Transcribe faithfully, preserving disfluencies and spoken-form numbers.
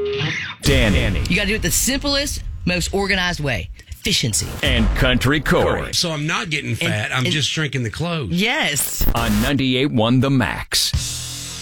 Danny. You got to do it the simplest, most organized way. Efficiency. And Country Corey. So I'm not getting fat. I'm and- just shrinking the clothes. Yes. On ninety-eight point one The Max.